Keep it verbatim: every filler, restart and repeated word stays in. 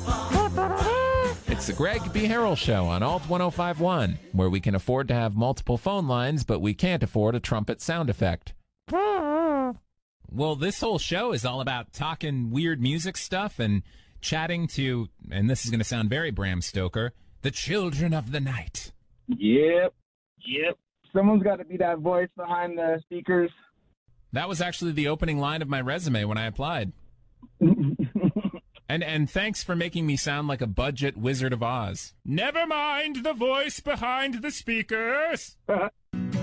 It's the Greg B. Harrell Show on Alt ten fifty-one, where we can afford to have multiple phone lines, but we can't afford a trumpet sound effect. Well, this whole show is all about talking weird music stuff and chatting to, and this is going to sound very Bram Stoker, the children of the night. Yep, yep. Someone's got to be that voice behind the speakers. That was actually the opening line of my resume when I applied. And and thanks for making me sound like a budget Wizard of Oz. Never mind the voice behind the speakers.